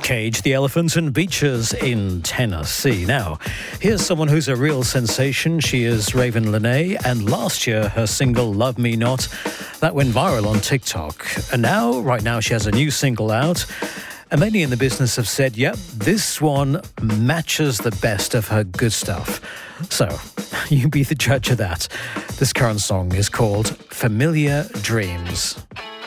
Cage the Elephant and Beaches in Tennessee. Now, here's someone who's a real sensation. She is Raven Lenae, and last year her single Love Me Not, that went viral on TikTok. And right now she has a new single out, and many in the business have said, yep, this one matches the best of her good stuff. So, you be the judge of that. This current song is called Familiar Dreams.